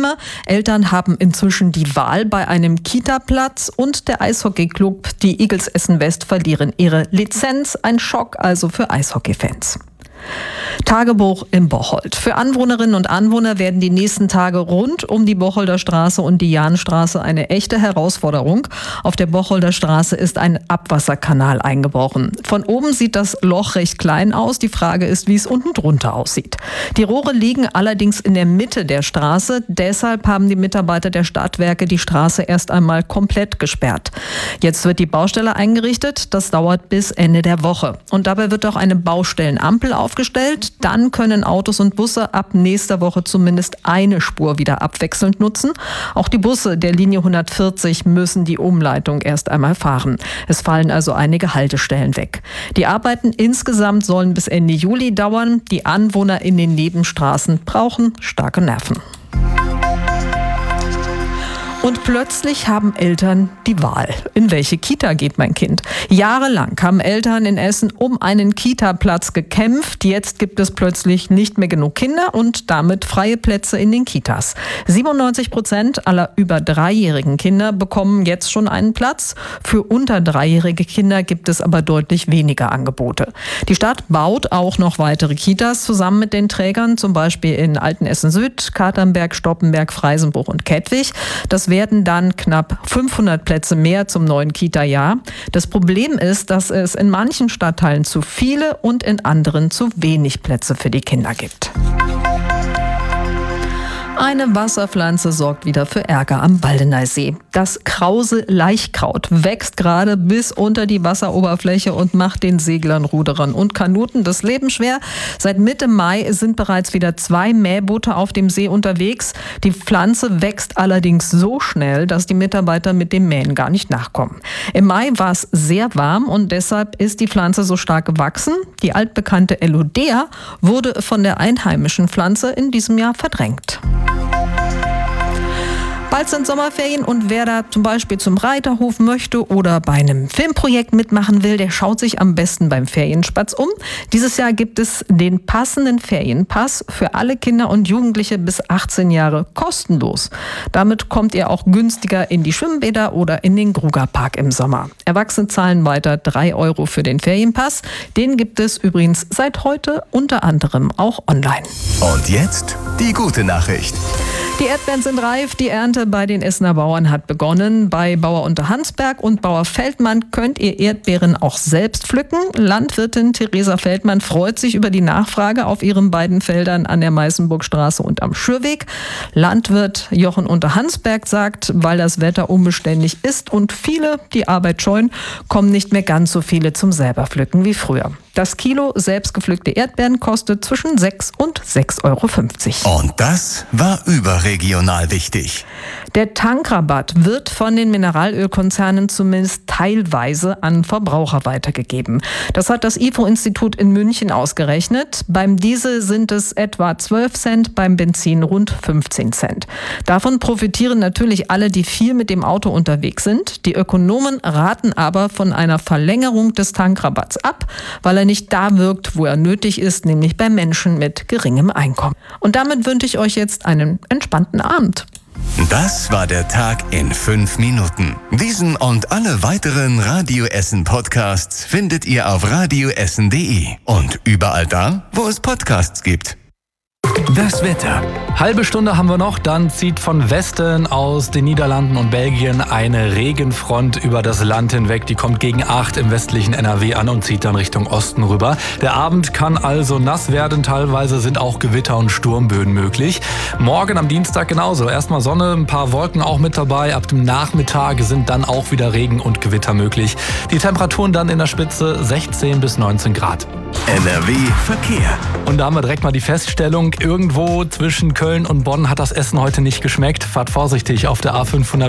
Probleme. Eltern haben inzwischen die Wahl bei einem Kita-Platz und der Eishockeyclub, die Igels Essen West, verlieren ihre Lizenz. Ein Schock also für Eishockeyfans. Tagebuch im Bocholt. Für Anwohnerinnen und Anwohner werden die nächsten Tage rund um die Bocholder Straße und die Jahnstraße eine echte Herausforderung. Auf der Bocholder Straße ist ein Abwasserkanal eingebrochen. Von oben sieht das Loch recht klein aus. Die Frage ist, wie es unten drunter aussieht. Die Rohre liegen allerdings in der Mitte der Straße. Deshalb haben die Mitarbeiter der Stadtwerke die Straße erst einmal komplett gesperrt. Jetzt wird die Baustelle eingerichtet. Das dauert bis Ende der Woche. Und dabei wird auch eine Baustellenampel aufgestellt. Dann können Autos und Busse ab nächster Woche zumindest eine Spur wieder abwechselnd nutzen. Auch die Busse der Linie 140 müssen die Umleitung erst einmal fahren. Es fallen also einige Haltestellen weg. Die Arbeiten insgesamt sollen bis Ende Juli dauern. Die Anwohner in den Nebenstraßen brauchen starke Nerven. Und plötzlich haben Eltern die Wahl. In welche Kita geht mein Kind? Jahrelang haben Eltern in Essen um einen Kita-Platz gekämpft. Jetzt gibt es plötzlich nicht mehr genug Kinder und damit freie Plätze in den Kitas. 97% aller über 3-jährigen Kinder bekommen jetzt schon einen Platz. Für unter 3-jährige Kinder gibt es aber deutlich weniger Angebote. Die Stadt baut auch noch weitere Kitas zusammen mit den Trägern, zum Beispiel in Altenessen Süd, Katernberg, Stoppenberg, Freisenbruch und Kettwig. Das werden dann knapp 500 Plätze mehr zum neuen Kita-Jahr. Das Problem ist, dass es in manchen Stadtteilen zu viele und in anderen zu wenig Plätze für die Kinder gibt. Eine Wasserpflanze sorgt wieder für Ärger am Baldeneysee. Das krause Laichkraut wächst gerade bis unter die Wasseroberfläche und macht den Seglern, Ruderern und Kanuten das Leben schwer. Seit Mitte Mai sind bereits wieder 2 Mähboote auf dem See unterwegs. Die Pflanze wächst allerdings so schnell, dass die Mitarbeiter mit dem Mähen gar nicht nachkommen. Im Mai war es sehr warm und deshalb ist die Pflanze so stark gewachsen. Die altbekannte Elodea wurde von der einheimischen Pflanze in diesem Jahr verdrängt. Bald sind Sommerferien und wer da zum Beispiel zum Reiterhof möchte oder bei einem Filmprojekt mitmachen will, der schaut sich am besten beim Ferienspatz um. Dieses Jahr gibt es den passenden Ferienpass für alle Kinder und Jugendliche bis 18 Jahre kostenlos. Damit kommt ihr auch günstiger in die Schwimmbäder oder in den Grugerpark im Sommer. Erwachsene zahlen weiter 3 € für den Ferienpass. Den gibt es übrigens seit heute unter anderem auch online. Und jetzt die gute Nachricht. Die Erdbeeren sind reif, die Ernte bei den Essener Bauern hat begonnen. Bei Bauer Unterhansberg und Bauer Feldmann könnt ihr Erdbeeren auch selbst pflücken. Landwirtin Theresa Feldmann freut sich über die Nachfrage auf ihren beiden Feldern an der Meißenburgstraße und am Schürweg. Landwirt Jochen Unterhansberg sagt, weil das Wetter unbeständig ist und viele die Arbeit scheuen, kommen nicht mehr ganz so viele zum Selberpflücken wie früher. Das Kilo selbstgepflückte Erdbeeren kostet zwischen 6 und 6,50 €. Und das war überregional wichtig. Der Tankrabatt wird von den Mineralölkonzernen zumindest teilweise an Verbraucher weitergegeben. Das hat das IFO-Institut in München ausgerechnet. Beim Diesel sind es etwa 12 Cent, beim Benzin rund 15 Cent. Davon profitieren natürlich alle, die viel mit dem Auto unterwegs sind. Die Ökonomen raten aber von einer Verlängerung des Tankrabatts ab, weil er nicht da wirkt, wo er nötig ist, nämlich bei Menschen mit geringem Einkommen. Und damit wünsche ich euch jetzt einen entspannten Abend. Das war der Tag in 5 Minuten. Diesen und alle weiteren Radio Essen Podcasts findet ihr auf radioessen.de und überall da, wo es Podcasts gibt. Das Wetter. Halbe Stunde haben wir noch, dann zieht von Westen aus den Niederlanden und Belgien eine Regenfront über das Land hinweg. Die kommt gegen 8 im westlichen NRW an und zieht dann Richtung Osten rüber. Der Abend kann also nass werden, teilweise sind auch Gewitter und Sturmböen möglich. Morgen am Dienstag genauso. Erstmal Sonne, ein paar Wolken auch mit dabei. Ab dem Nachmittag sind dann auch wieder Regen und Gewitter möglich. Die Temperaturen dann in der Spitze 16 bis 19 Grad. NRW Verkehr. Und da haben wir direkt mal die Feststellung, irgendwo zwischen Köln und Bonn hat das Essen heute nicht geschmeckt. Fahrt vorsichtig auf der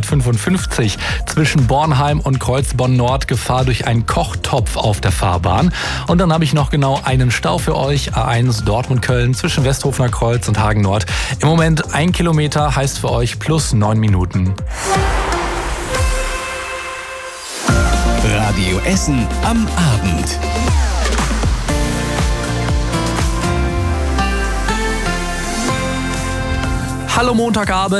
A555 zwischen Bornheim und Kreuzbonn-Nord. Gefahr durch einen Kochtopf auf der Fahrbahn. Und dann habe ich noch genau einen Stau für euch. A1 Dortmund-Köln zwischen Westhofener Kreuz und Hagen-Nord. Im Moment 1 Kilometer heißt für euch plus 9 Minuten. Radio Essen am Abend. Hallo Montagabend.